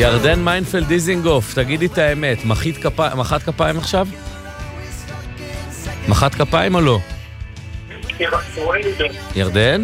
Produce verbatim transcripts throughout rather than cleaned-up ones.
ירדן מיינפלד דיזינגוף, תגידי את האמת, מחית כפיים, מחת כפיים עכשיו? מחת כפיים או לא? ירדן?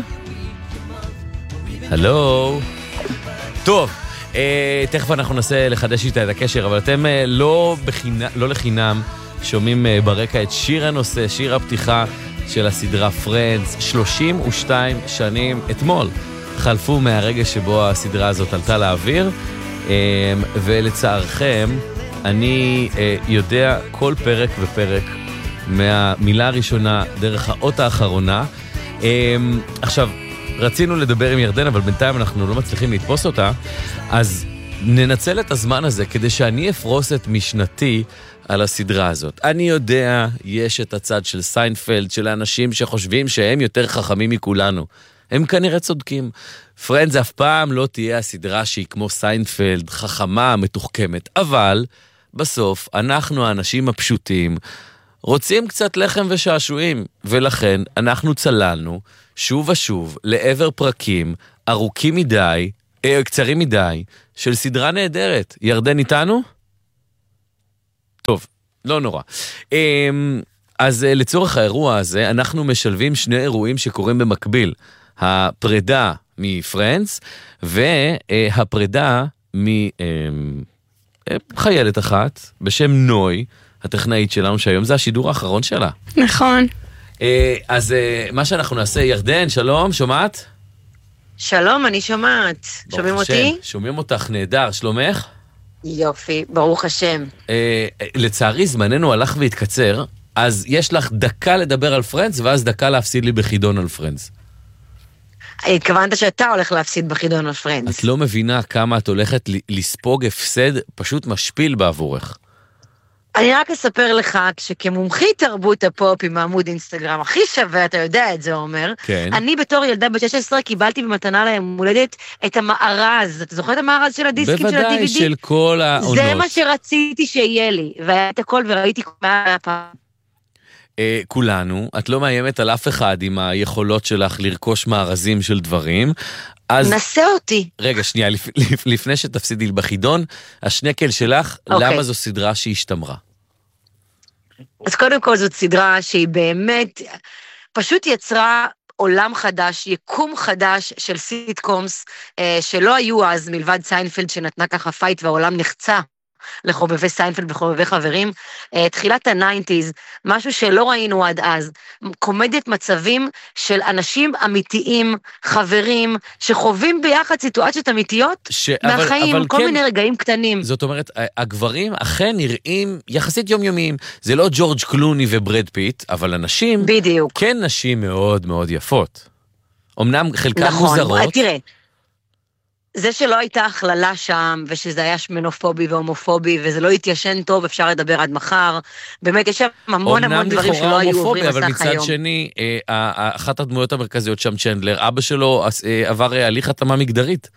הלו? טוב, אה, תכף אנחנו ננסה לחדש איתה את הקשר, אבל אתם אה, לא, בחינה, לא לחינם שומעים אה, ברקע את שיר הנושא, שיר הפתיחה של הסדרה פרנדס. שלושים ושתיים שנים אתמול חלפו מהרגע שבו הסדרה הזאת עלתה לאוויר, אה, ולצערכם אני אה, יודע כל פרק ופרק מהמילה הראשונה דרך האות האחרונה. אה, עכשיו, רצינו לדבר עם ירדן, אבל בינתיים אנחנו לא מצליחים לתפוס אותה, אז ננצל את הזמן הזה כדי שאני אפרוס את משנתי על הסדרה הזאת. אני יודע, יש את הצד של סיינפלד, של האנשים שחושבים שהם יותר חכמים מכולנו. הם כנראה צודקים. פרנדס אף פעם לא תהיה הסדרה שהיא כמו סיינפלד, חכמה, מתוחכמת, אבל בסוף אנחנו האנשים הפשוטים רוצים קצת לחם ושעשועים, ולכן אנחנו צללנו שוב ושוב לעבר פרקים ארוכים מדי, אה, קצרים מדי, של סדרה נהדרת. ירדן איתנו? טוב, לא נורא. אה, אז אה, לצורך האירוע הזה, אנחנו משלבים שני אירועים שקורים במקביל. הפרידה מפרנדס, והפרידה מחיילת אחת, בשם נוי, הטכנאית שלנו, שהיום זה השידור האחרון שלה. נכון. אז מה שאנחנו נעשה, ירדן, שלום, שומעת? שלום, אני שומעת. שומעים אותי? שומעים אותך, נהדר, שלומך? יופי, ברוך השם. לצערי, זמננו הלך והתקצר, אז יש לך דקה לדבר על פרנדס, ואז דקה להפסיד לי בחידון על פרנדס. התכוונת שאתה הולך להפסיד בחידון על פרנדס. את לא מבינה כמה את הולכת לספוג הפסד פשוט משפיל בעבורך. אני רק אספר לך, שכמומחית תרבות הפופ עם העמוד אינסטגרם הכי שווה, אתה יודע את זה, אומר, כן. אני בתור ילדה בת שש עשרה קיבלתי במתנה ליום הולדת את המארז. אתה זוכר את המארז של הדיסקים של ה-די וי די? בוודאי, של כל העונות. זה מה שרציתי שיהיה לי, והיה את הכל וראיתי מה הפעם. אה, כולנו, את לא מאיימת על אף אחד עם היכולות שלך לרכוש מארזים של דברים. אז... נסה אותי. רגע, שנייה, לפ... לפני שתפסידי בחידון, השנקל שלך, okay. למה זו סדרה שהשתמרה? אז קודם כל זאת סדרה שהיא באמת פשוט יצרה עולם חדש, יקום חדש של סיטקומס, אה, שלא היו אז מלבד סיינפלד שנתנה ככה פייט והעולם נחצה לחובבי סיינפלד וחובבי חברים, uh, תחילת ה-תשעים, משהו שלא ראינו עד אז, קומדיית מצבים של אנשים אמיתיים, חברים, שחווים ביחד סיטואציות אמיתיות ש... מהחיים, אבל, אבל כל כן, מיני רגעים קטנים. זאת אומרת, הגברים אכן נראים יחסית יומיומיים, זה לא ג'ורג' קלוני וברד פיט, אבל אנשים, בדיוק. כן נשים מאוד מאוד יפות. אמנם חלקם נכון, מוזרות. נכון, תראה, זה שלא הייתה הכללה שם, ושזה היה שמנופובי והומופובי, וזה לא התיישן טוב, אפשר לדבר עד מחר. באמת, יש שם המון המון דברים שלא היו עוברים מסך היום. אבל מצד שני, אחת הדמויות המרכזיות שם, צ'נדלר, אבא שלו עבר הליך התאמה מגדרית.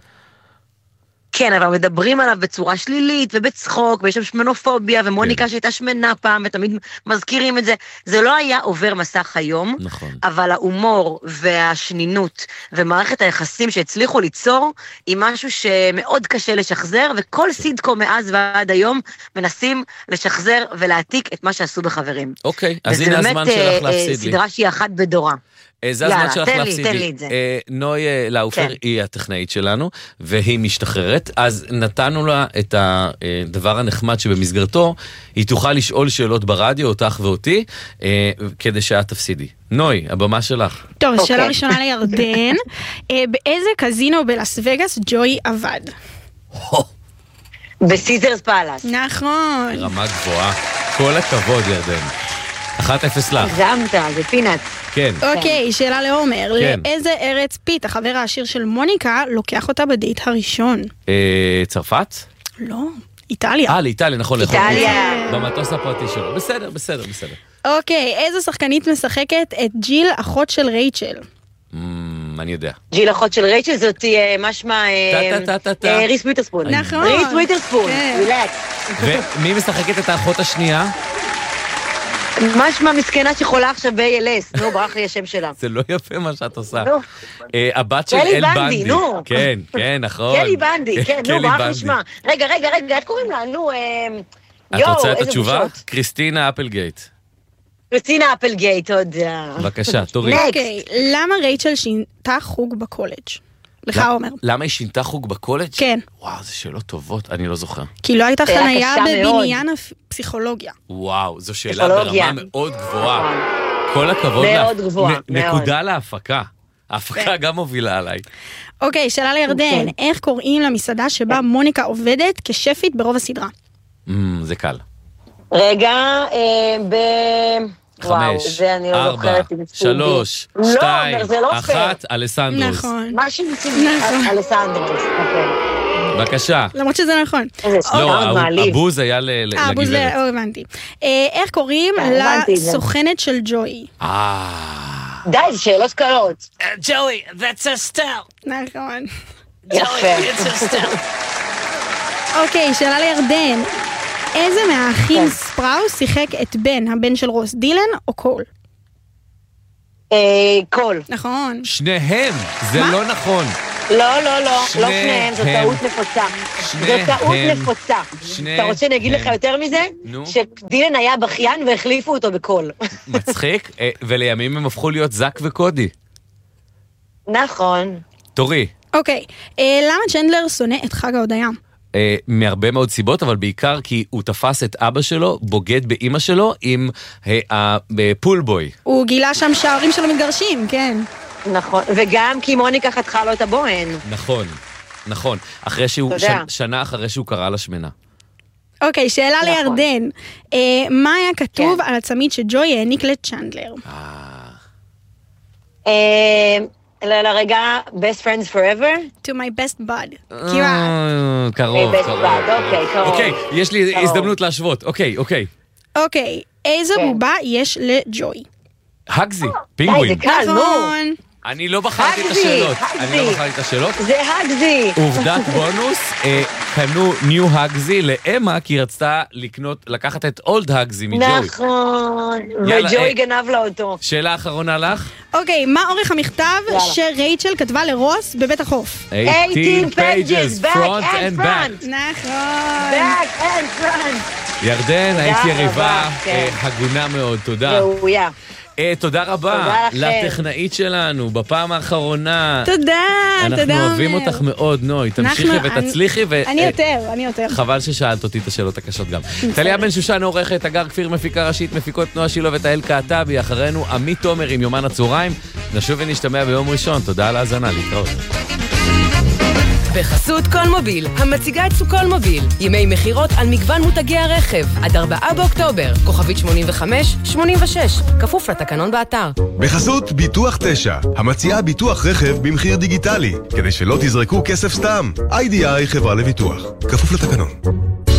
כן, אבל מדברים עליו בצורה שלילית ובצחוק, ויש שם שמנופוביה, ומוניקה שהייתה שמנה פעם, ותמיד מזכירים את זה. זה לא היה עובר מסך היום, נכון. אבל ההומור והשנינות ומערכת היחסים שהצליחו ליצור, היא משהו שמאוד קשה לשחזר, וכל סידקו מאז ועד היום מנסים לשחזר ולהעתיק את מה שעשו בחברים. אוקיי, אז הנה הזמן שלך להפסיד לי. סדרה שהיא אחת בדורה. זה הזמן שלך להפסיד לי. נוי לאופר היא הטכנאית שלנו, והיא משתחררת, אז נתנו לה את הדבר הנחמד שבמסגרתו, היא תוכל לשאול שאלות ברדיו, אותך ואותי, כדי שאת תפסידי. נוי, הבמה שלך. טוב, שאלה ראשונה לירדן, באיזה קזינו בלאס וגאס ג'וי עבד? בסיזרס פאלאס. נכון. רמה גבוהה. כל הכבוד, ירדן. אחת אפס לך. הגזמת, זה פינאץ. כן. אוקיי, שאלה לעומר. כן. לאיזה ארץ פיט, החבר העשיר של מוניקה, לוקח אותה בדייט הראשון? אה, צרפת? לא, איטליה. אה, לאיטליה, נכון. איטליה. במטוס הפרטי שלו. בסדר, בסדר, בסדר. אוקיי, איזו שחקנית משחקת את ג'יל, אחות של רייצ'ל? אני יודע. ג'יל, אחות של רייצ'ל, זאת משמע... ריס וויטרספון. נכון. ריס וויטרספון, רילקס. ומי משחקת את האחות השנייה? משמע מסכנה שחולה עכשיו ב-איי אל אס, נו, ברח לי השם שלה. זה לא יפה מה שאת עושה. נו. הבת של קלי אל בנדי, בנדי. נו. כן, כן, נכון. קלי בנדי, כן, נו, ברח נשמע. רגע, רגע, רגע, איך קוראים לה? נו, את רוצה את התשובה? קריסטינה אפלגייט. קריסטינה אפלגייט, תודה. בבקשה, תורי. אוקיי, למה רייצ'ל שינתה חוג בקולג'? לך אומר. למה היא שינתה חוג בקולג'? כן. וואו, זה שאלות טובות, אני לא זוכר. כי לא הייתה שאלה חנייה קשה מאוד. בבניין הפסיכולוגיה. וואו, זו שאלה פסיכולוגיה. ברמה מאוד גבוהה. כל הכבוד מאוד לה- גבוהה, נ- מאוד. נקודה להפקה. ההפקה גם מובילה עליי. אוקיי, שאלה לירדן, איך קוראים למסעדה שבה מוניקה עובדת כשפית ברוב הסדרה? אמ, זה קל. רגע, אה, ב... וואו, חמש, זה אני לא ארבע, זוכרת. עם סטודי. שלוש, לא, שתיים, אבל זה לא פייר. אחת, אלסנדרוס. נכון. משהו מסוים, נכון. אלסנדרוס, אוקיי. בבקשה. למרות שזה נכון. איזה לא, סתם הב- מעליב. הבוז היה ל- ל- אה, בוז, לגברת. לא הבנתי. אה, איך קוראים כן, הבנתי את זה. לסוכנת של ג'וי? אה... די, זה שאלות קלות. ג'וי, that's a star. נכון. יפה. אוקיי, שאלה לירדן. איזה מהאחים כן. ספראוס שיחק את בן, הבן של רוס, דילן או קול? אה, קול. נכון. שניהם, זה מה? לא נכון. לא, לא, לא, לא שניהם. שניהם, זו טעות נפוצה. זו שניהם. טעות נפוצה. שניהם. אתה רוצה שאני אגיד לך יותר מזה? נו. שדילן היה בכיין והחליפו אותו בקול. מצחיק, אה, ולימים הם הפכו להיות זק וקודי. נכון. תורי. אוקיי, אה, למה צ'נדלר שונא את חג ההודיה? אה, מהרבה מאוד סיבות, אבל בעיקר כי הוא תפס את אבא שלו, בוגד באמא שלו, עם הפולבוי. הוא גילה שם שההורים שלו מתגרשים, כן. נכון, וגם כי מוניקה חתכה לו את הבוהן. נכון, נכון. אחרי שהוא, אתה יודע. ש- שנה אחרי שהוא קרא לה שמנה. אוקיי, שאלה נכון. לירדן. אה, מה היה כתוב כן. על הצמיד שג'וי העניק לצ'נדלר? אה, לא, לא, רגע, best friends forever? To my best bud. קירה. אה, קרוב, בית קרוב. בד, אוקיי, קרוב. אוקיי, יש לי קרוב. הזדמנות להשוות. אוקיי, אוקיי. אוקיי, איזו כן. בובה יש לג'וי? הגזי, די, פינגווין. זה קל, נו. נכון. אני לא בחרתי את הגזי, השאלות. הגזי. אני לא בחרתי את השאלות. זה הגזי. עובדת בונוס, אה, קנו ניו הגזי לאמה, כי היא רצתה לקנות, לקחת את אולד הגזי מג'וי. נכון. יאללה, וג'וי אה. גנב לה אותו. שאלה אחרונה לך? אוקיי, מה אורך המכתב יאללה. שרייצ'ל כתבה לרוס בבית החוף? eighteen pages, back front and and back. front. נכון. back and front. ירדן, היית רבה, יריבה כן. אה, הגונה מאוד, תודה. ראויה. אה, תודה רבה תודה לכם. לטכנאית שלנו, בפעם האחרונה. תודה, תודה אנחנו אוהבים עומר. אותך מאוד, נוי. תמשיכי אנחנו- ותצליחי. ו- אני אה, יותר, אני יותר. חבל ששאלת אותי את השאלות הקשות גם. טליה בן שושן עורכת, אגר כפיר מפיקה ראשית, מפיקות תנועה שילה ותהל קעטבי, אחרינו עמית תומר עם יומן הצהריים. נשוב ונשתמע ביום ראשון, תודה על ההאזנה, להתראות. בחסות קולמוביל, המציגה את סוכולמוביל. ימי מחירות על מגוון מותגי הרכב. עד ארבעה באוקטובר, כוכבית שמונים וחמש שמונים ושש, כפוף לתקנון באתר. בחסות ביטוח תשע, המציעה ביטוח רכב במחיר דיגיטלי, כדי שלא תזרקו כסף סתם. איי די איי חברה לביטוח, כפוף לתקנון.